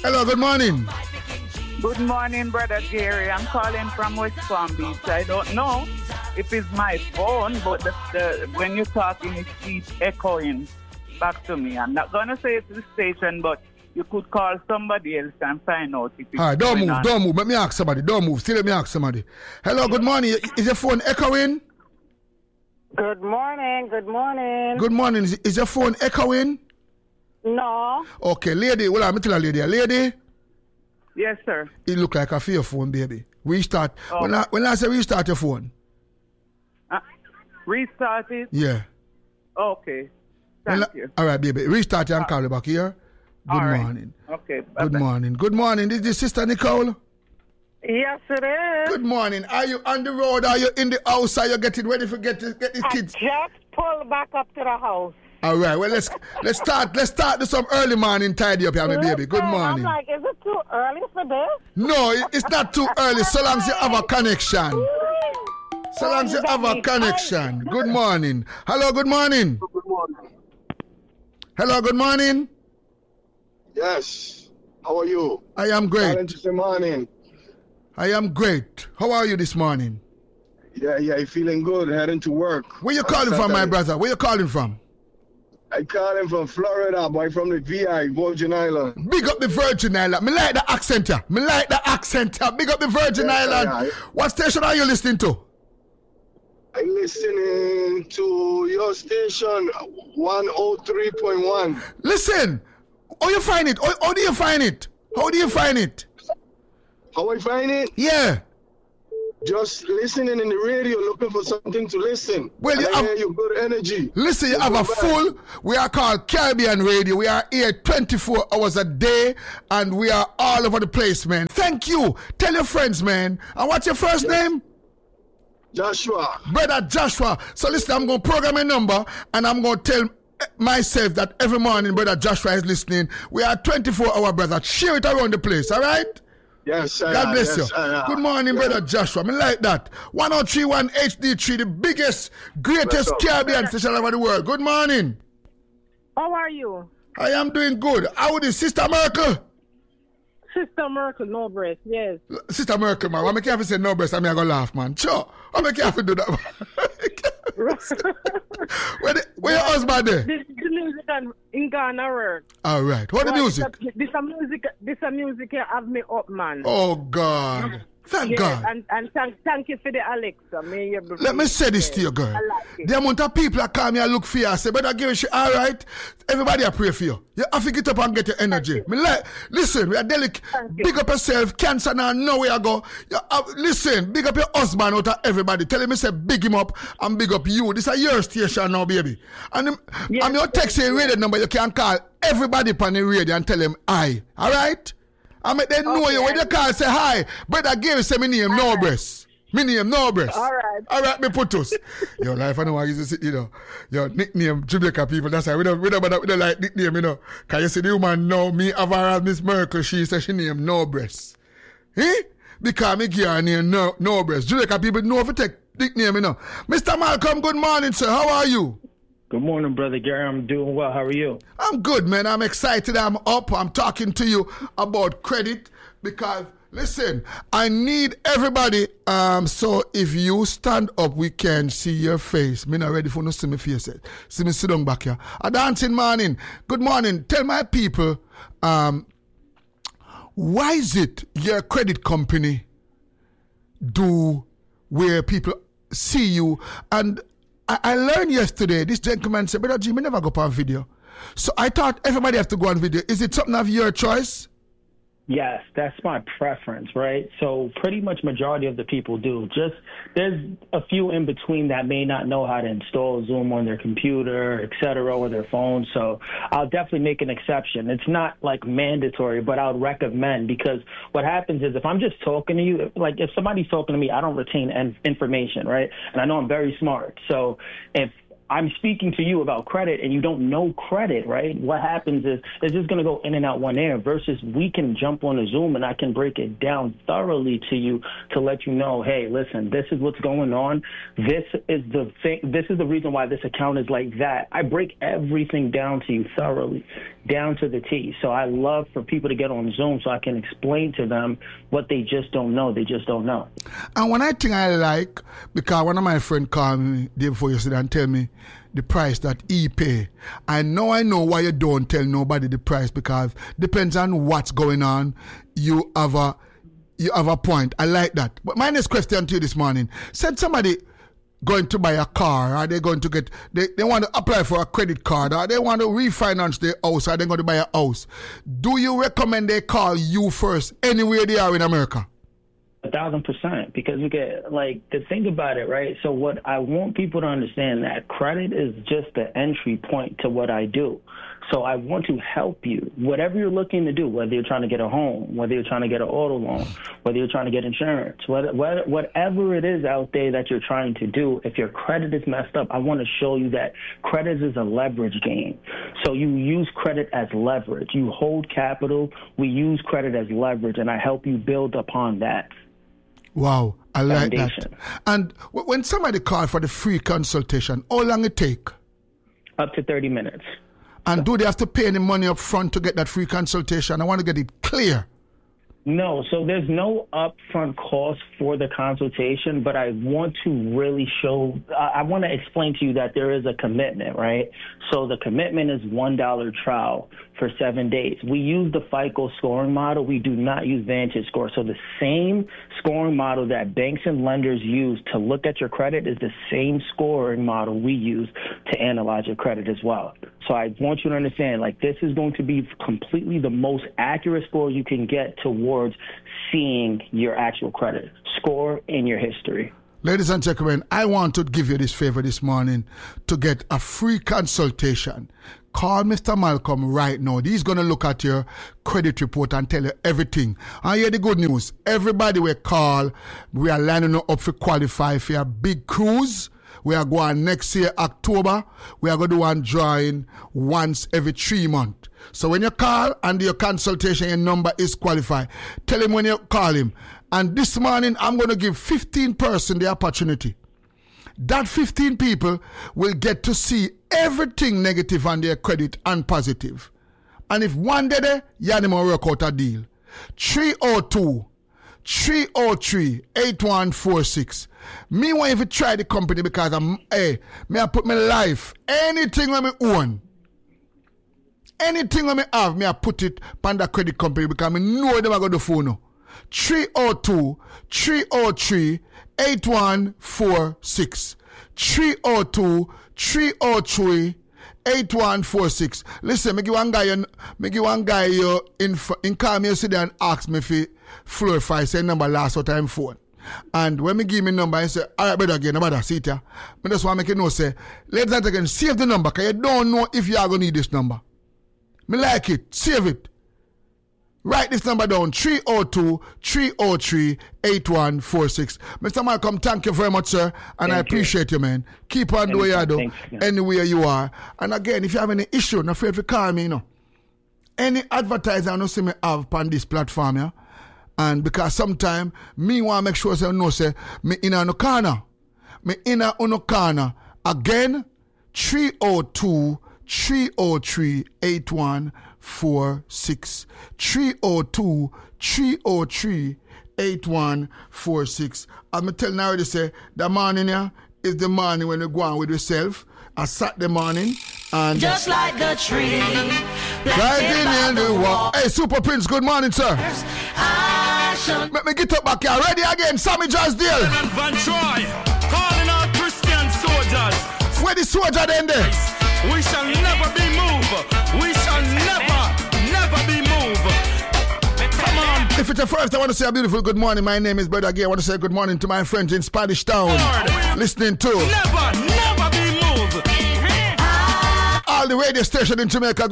Hello, good morning. Good morning, Brother Jerry. I'm calling from West Palm Beach. I don't know if it's my phone, but when you're talking, it keeps echoing back to me. I'm not going to say it's the station, but you could call somebody else and find out if it's all right, don't move. Let me ask somebody. Don't move. Still let me ask somebody. Hello, good morning. Is your phone echoing? Good morning. Good morning. Is your phone echoing? No. Okay, lady. Well, I'm tell a lady. Lady? Yes, sir. It look like a fear phone, baby. Restart. Oh. When I say restart your phone? Restart it? Yeah. Okay. Thank you. All right, baby. Restart it and call you back here. Good morning. Okay. Bye-bye. Good morning. Good morning. This is Sister Nicole? Yes, it is. Good morning. Are you on the road? Are you in the house? Are you getting ready to get the kids? I just pulled back up to the house. All right. Well, let's start with some early morning tidy up here, my baby. Good morning. I'm like, is it too early for this? No, it's not too early. So long as you have a connection. So long as you have a connection. Good morning. Hello. Good morning. Good morning. Hello. Good morning. Yes. How are you? I am great. Good morning. I am great. How are you this morning? Yeah, feeling good, heading to work. Where you calling from, my brother? Where you calling from? I calling from Florida, boy, from the VI, Virgin Island. Big up the Virgin Island. Me like the accent here. Big up the Virgin Island. What station are you listening to? I'm listening to your station, 103.1. Listen. How you find it? How do you find it? How do you find it? How I find it? Yeah. Just listening in the radio, looking for something to listen. Well, I hear you good energy. Listen, you have a full, we are called Caribbean Radio. We are here 24 hours a day, and we are all over the place, man. Thank you. Tell your friends, man. And what's your first name? Joshua. Brother Joshua. So listen, I'm going to program a number, and I'm going to tell myself that every morning Brother Joshua is listening. We are 24-hour brother. Share it around the place, all right? Yes, sir. God bless you. Good morning, Brother Joshua. I like that. 1031 HD3, the biggest, greatest Caribbean station over the world. Good morning. How are you? I am doing good. How is Sister Merkel? Sister Merkel, no breast, yes. Sister Merkel, man. I'm careful to say no breast. I'm going to laugh, man. Sure. I'm careful to do that. Where your husband there? This music in Ghana work. All right. What the music? This music here have me up, man. Oh, God. Thank God. And thank you for the Alexa. Let me say this to you, girl. Like the amount of people that come here look for you and say, better give a shit. All right. Everybody I pray for you. You have to get up and get your energy. Listen, we are delicate. Big up yourself. Cancer now know where you go. Listen, big up your husband out of everybody. Tell him, say, big him up and big up you. This is your station now, baby. And I'm your text radio number. You can call everybody on the radio and tell them I. All right? I make them know you when you call say hi. Brother Gary say me name no breast. Me name no breast. All right, me put us. Your life I know why you sit, you know. Your nickname Jamaica people. That's why we don't like nickname, you know. Cause you see the woman know me have her Miss Merkel, she says she name no breast. Because me give her name no breast. Jamaica people know if you take nickname, you know. Mr. Malcolm, good morning, sir. How are you? Good morning, Brother Gary. I'm doing well. How are you? I'm good, man. I'm excited. I'm up. I'm talking to you about credit because, listen, I need everybody. So if you stand up, we can see your face. Me not ready for no see me face. See me sit down back here. A dancing morning. Good morning. Tell my people, why is it your credit company do where people see you and I learned yesterday, this gentleman said, Brother Jimmy never go on video. So I thought everybody have to go on video. Is it something of your choice? Yes, that's my preference, right? So pretty much majority of the people do. Just there's a few in between that may not know how to install Zoom on their computer, et cetera, or their phone. So I'll definitely make an exception. It's not like mandatory, but I would recommend because what happens is if I'm just talking to you, like if somebody's talking to me, I don't retain information, right? And I know I'm very smart. So if I'm speaking to you about credit and you don't know credit, right? What happens is it's just going to go in and out one ear versus we can jump on a Zoom and I can break it down thoroughly to you to let you know, hey, listen, this is what's going on. This is the thing. This is the reason why this account is like that. I break everything down to you thoroughly, down to the T. So I love for people to get on Zoom so I can explain to them what they just don't know. They just don't know. And one thing I like, because one of my friends called me the day before yesterday and tell me the price that he pay. I know why you don't tell nobody the price, because depends on what's going on. You have a point. I like that. But my next question to you this morning, said somebody going to buy a car, are they going to get, they want to apply for a credit card, or they want to refinance their house, are they going to buy a house? Do you recommend they call you first anywhere they are in America? 1,000%, because you get, like, the thing about it, right? So what I want people to understand, that credit is just the entry point to what I do. So I want to help you, whatever you're looking to do, whether you're trying to get a home, whether you're trying to get an auto loan, whether you're trying to get insurance, whatever it is out there that you're trying to do, if your credit is messed up, I want to show you that credit is a leverage game. So you use credit as leverage. You hold capital. We use credit as leverage, and I help you build upon that. Wow, I like Foundation. that. And when somebody calls for the free consultation, how long it take? Up to 30 minutes. And do they have to pay any money up front to get that free consultation? I want to get it clear. No, so there's no upfront cost for the consultation, but I want to really show, I want to explain to you that there is a commitment, right? So the commitment is $1 trial for 7 days. We use the FICO scoring model. We do not use Vantage Score. So the same scoring model that banks and lenders use to look at your credit is the same scoring model we use to analyze your credit as well. So I want you to understand, like, this is going to be completely the most accurate score you can get towards seeing your actual credit score in your history. Ladies and gentlemen, I want to give you this favor this morning to get a free consultation. Call Mr. Malcolm right now. He's going to look at your credit report and tell you everything. And hear the good news. Everybody we call, we are lining up for qualify for a big cruise. We are going next year, October. We are going to do one drawing once every 3 months. So when you call and your consultation, your number is qualified. Tell him when you call him. And this morning, I'm going to give 15 persons the opportunity. That 15 people will get to see everything negative on their credit and positive. And if one day there, you will work out a deal. 302-303-8146. Me want if you try the company because I put my life, anything when me own, anything when me have, I put it on the credit company because I know them are going to phone. 302-303-8146. 302-303-8146. Listen, me give one guy in call me yesterday and ask me if he Florify, say number last time phone. And when me give me number, I say, all right, brother, again, brother, see it here. I just want to make you know, say, ladies and gentlemen, save the number, because you don't know if you are going to need this number. Me like it. Save it. Write this number down, 302-303-8146. Mr. Malcolm, thank you very much, sir. And I appreciate you, man. Keep on doing you do, anywhere you are. And again, if you have any issue, not afraid to call me, you know. Any advertiser I know see me have on this platform, yeah? And because sometimes me want to make sure say no say me in a corner. Me in a corner. Again, 302-303-8146. 302-303-8146. I'm telling you already say the morning here is the morning when you go on with yourself. I sat the morning and just like the tree planted in the wall. Hey, Super Prince, good morning, sir. Let me get up back here. Ready again, Sammy Jasdale. Van Troy, calling out Christian soldiers. Where the soldier then there? We shall never be moved. We shall never be moved. Come on. If it's your first, I want to say a beautiful good morning. My name is Brother Gay. I want to say good morning to my friends in Spanish Town. Lord, listening to never be moved. all the radio station in Jamaica.